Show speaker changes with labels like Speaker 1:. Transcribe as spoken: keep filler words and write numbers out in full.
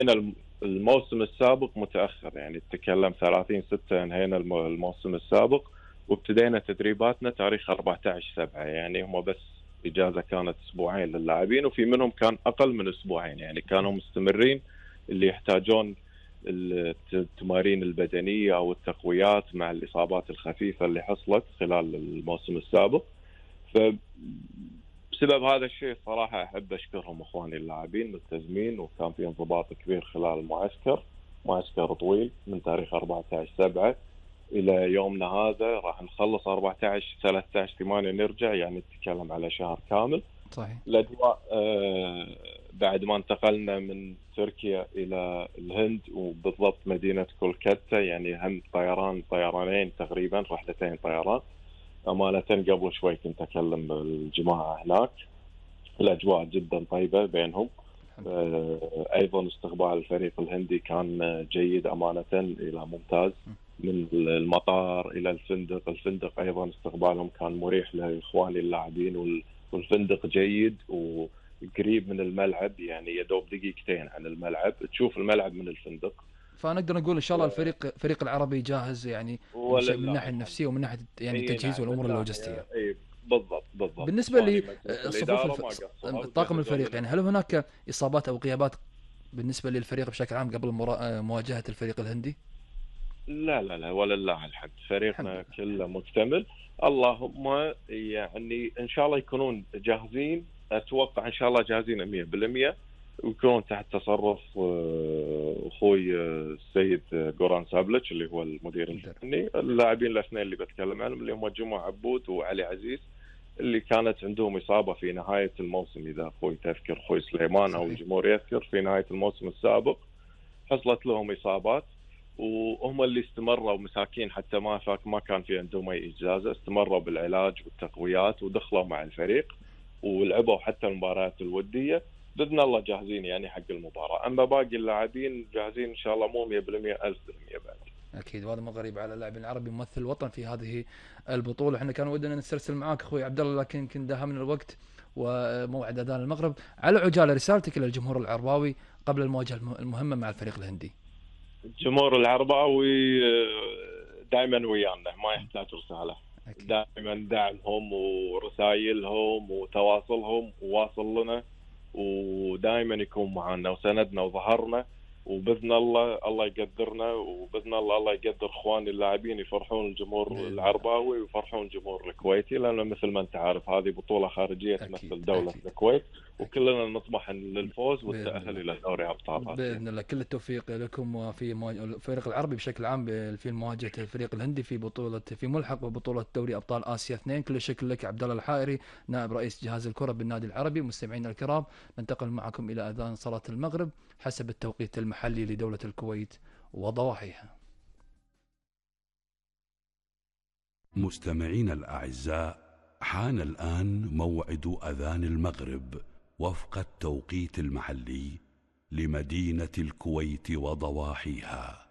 Speaker 1: الم- الموسم السابق متأخر، يعني تتكلم ثلاثين ستة انهينا الم- الموسم السابق، وابتدينا تدريباتنا تاريخ أربعة عشر سبعة. يعني هم بس إجازة كانت أسبوعين للاعبين، وفي منهم كان أقل من أسبوعين، يعني كانوا مستمرين اللي يحتاجون الت- التمارين البدنية أو التقويات مع الإصابات الخفيفة اللي حصلت خلال الموسم السابق. فبسبب هذا الشيء صراحة أحب أشكرهم إخواني اللاعبين ملتزمين، وكان في انضباط كبير خلال المعسكر. معسكر طويل من تاريخ أربعة عشر سبعة إلى يومنا هذا، راح نخلص أربعة عشر ثلاثة عشر ثمانية نرجع، يعني نتكلم على شهر كامل.
Speaker 2: صحيح.
Speaker 1: الأجواء آه بعد ما انتقلنا من تركيا إلى الهند، وبالضبط مدينة كولكاتا، يعني هم طيران طيرانين تقريبا، رحلتين طيران. أمانة قبل شوي كنت أكلم الجماعة هناك، الأجواء جدا طيبة بينهم. آه، أيضا استقبال الفريق الهندي كان جيد أمانة إلى ممتاز، من المطار إلى الفندق. الفندق أيضا استقبالهم كان مريح لإخواني اللاعبين، وال- والفندق جيد وقريب من الملعب، يعني يدوب دقيقتين عن الملعب تشوف الملعب من الفندق.
Speaker 2: فنقدر نقول ان شاء الله الفريق فريق العربي جاهز، يعني من شيء من
Speaker 1: ولله
Speaker 2: الناحيه
Speaker 1: الحمد.
Speaker 2: النفسيه ومن ناحيه يعني
Speaker 1: اي
Speaker 2: التجهيز
Speaker 1: نعم،
Speaker 2: والامور
Speaker 1: من
Speaker 2: اللوجستيه.
Speaker 1: ناحية اي بالضبط بالضبط.
Speaker 2: بالنسبه
Speaker 1: اخواني مجلس
Speaker 2: للصفوف
Speaker 1: الإدارة
Speaker 2: الف...
Speaker 1: ما قصروا
Speaker 2: طاقم
Speaker 1: وجهزوا
Speaker 2: الفريق،
Speaker 1: لنا
Speaker 2: يعني هل
Speaker 1: كل شيء.
Speaker 2: هناك اصابات او غيابات بالنسبه للفريق بشكل عام قبل مرا... مواجهه الفريق الهندي؟
Speaker 1: لا لا لا، ولله الحمد،
Speaker 2: الحمد
Speaker 1: فريقنا
Speaker 2: لله.
Speaker 1: كله مكتمل. اللهم يعني ان شاء الله يكونون جاهزين، اتوقع ان شاء الله جاهزين مية بالمية، ويكونون تحت تصرف آه، اخوي آه، السيد آه، جوران سابلتش اللي هو المدير
Speaker 2: مدرب.
Speaker 1: الفني. اللاعبين الاثنين اللي بتكلم عنهم اللي هم جمعة عبود وعلي عزيز، اللي كانت عندهم اصابه في نهايه الموسم، اذا اخوي تذكر، اخوي سليمان او
Speaker 2: صحيح.
Speaker 1: الجمهور يذكر، في نهايه الموسم السابق حصلت لهم اصابات، وهم اللي استمروا مساكين حتى ما فاك ما كان في عندهم اي اجازه، استمروا بالعلاج والتقويات ودخلوا مع الفريق ولعبوا حتى المباريات الوديه. باذن الله جاهزين يعني حق المباراه. اما باقي اللاعبين جاهزين ان شاء الله، مو مية بالمية ألف بالمية بعد.
Speaker 2: اكيد، وهذا مو غريب على اللاعب العربي ممثل الوطن في هذه البطوله. احنا كان ودنا نسترسل معاك اخوي عبد الله، لكن يمكن داهمنا الوقت وموعد اذان المغرب. على عجاله رسالتك الى الجمهور العرباوي قبل المواجهه الم- المهمه مع الفريق الهندي.
Speaker 1: الجمهور العرباوي دائما ويانا، ما يحتاج رساله.
Speaker 2: اكيد.
Speaker 1: دائما دعمهم ورسائلهم وتواصلهم وواصل لنا، ودائما يكون معنا وسندنا وظهرنا. وباذن الله الله يقدرنا، وباذن الله الله يقدر اخواني اللاعبين يفرحون الجمهور
Speaker 2: باذن الله.
Speaker 1: العرباوي ويفرحون الجمهور الكويتي، لانه مثل ما انت عارف هذه بطوله خارجيه
Speaker 2: اكيد
Speaker 1: تمثل دوله
Speaker 2: اكيد
Speaker 1: الكويت،
Speaker 2: اكيد.
Speaker 1: وكلنا نطمح للفوز
Speaker 2: باذن
Speaker 1: والتاهل
Speaker 2: الله.
Speaker 1: الى دوري ابطال اسيا.
Speaker 2: باذن الله كل التوفيق لكم وفي مواجهة الفريق العربي بشكل عام في مواجهه الفريق الهندي في بطوله في ملحق ببطوله دوري ابطال اسيا اثنين. كل الشكر لك عبد الله الحائري، نائب رئيس جهاز الكره بالنادي العربي. مستمعينا الكرام، ننتقل معكم الى اذان صلاه المغرب حسب التوقيت المحلي لدوله الكويت وضواحيها.
Speaker 3: مستمعينا الأعزاء، حان الآن موعد أذان المغرب وفق التوقيت المحلي لمدينة الكويت وضواحيها.